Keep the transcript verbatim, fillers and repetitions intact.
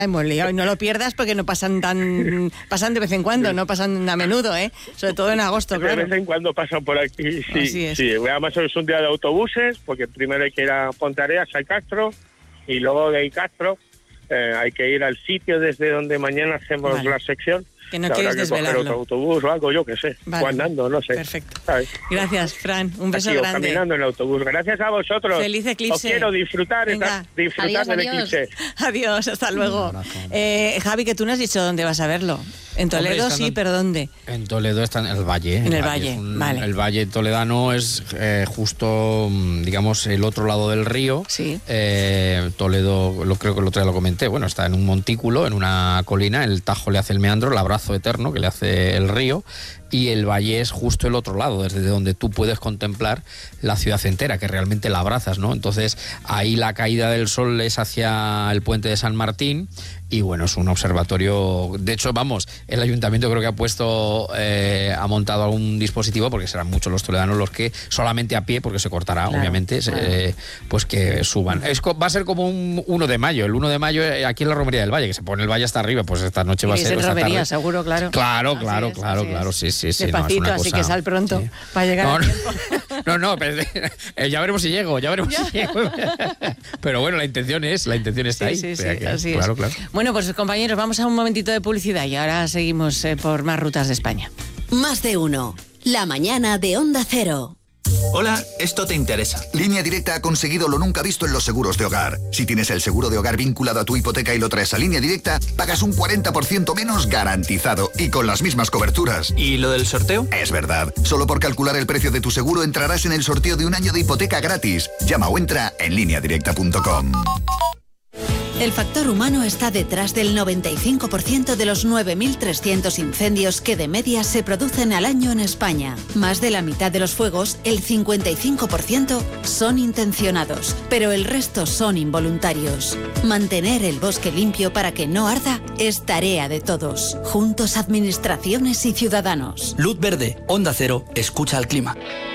hemos liado. Y no lo pierdas porque no pasan tan pasan de vez en cuando, no pasan a menudo, ¿eh? Sobre todo en agosto, claro. De vez en cuando pasan por aquí, sí. Así es. Sí, además es un día de autobuses, porque primero hay que ir a Pontareas, al Castro, y luego de ahí Castro eh, hay que ir al sitio desde donde mañana hacemos vale. la sección. Que no quieres desvelarlo. Habrá que coger otro autobús o algo, yo qué sé. Vale. O andando, no sé. Perfecto. ¿Sabes? Gracias, Fran. Un beso Aquí, grande. Caminando en el autobús. Gracias a vosotros. Feliz eclipse. Os quiero disfrutar, esta, disfrutar adiós, del adiós. eclipse. Adiós, hasta luego. Eh, Javi, que tú no has dicho dónde vas a verlo. En Toledo Hombre, sí, en, pero ¿dónde? En Toledo está en el Valle. En el Valle, un, vale. El Valle toledano es eh, justo, digamos, el otro lado del río. Sí. Eh, Toledo, lo creo que el otro día lo comenté, bueno, está en un montículo, en una colina, el Tajo le hace el meandro, el abrazo eterno que le hace el río, y el valle es justo el otro lado, desde donde tú puedes contemplar la ciudad entera, que realmente la abrazas, ¿no? Entonces, ahí la caída del sol es hacia el puente de San Martín, y bueno, es un observatorio. De hecho, vamos, el ayuntamiento creo que ha puesto, eh, ha montado algún dispositivo, porque serán muchos los toledanos los que solamente a pie, porque se cortará, claro, obviamente, claro. Eh, pues que suban. Es, va a ser como un uno de mayo, el uno de mayo aquí en la romería del Valle, que se pone el valle hasta arriba, pues esta noche va a ser. Es en romería, seguro, claro. Claro, así claro, es, claro, claro, sí, sí, sí. Despacito, no, es una así cosa, que sal pronto, sí. para llegar no, a tiempo. No, no, pero, eh, ya veremos si llego, ya veremos ya. si llego. Pero bueno, la intención es, la intención está sí, ahí. Sí, sí, que, así claro, es. Claro. Bueno, pues compañeros, vamos a un momentito de publicidad y ahora seguimos eh, por más rutas de España. Más de uno. La mañana de Onda Cero. Hola, esto te interesa. Línea Directa ha conseguido lo nunca visto en los seguros de hogar. Si tienes el seguro de hogar vinculado a tu hipoteca y lo traes a Línea Directa, pagas un cuarenta por ciento menos garantizado y con las mismas coberturas. ¿Y lo del sorteo? Es verdad. Solo por calcular el precio de tu seguro entrarás en el sorteo de un año de hipoteca gratis. Llama o entra en línea directa punto com. El factor humano está detrás del noventa y cinco por ciento de los nueve mil trescientos incendios que de media se producen al año en España. Más de la mitad de los fuegos, el cincuenta y cinco por ciento, son intencionados, pero el resto son involuntarios. Mantener el bosque limpio para que no arda es tarea de todos. Juntos, administraciones y ciudadanos. Luz verde, Onda Cero, escucha al clima.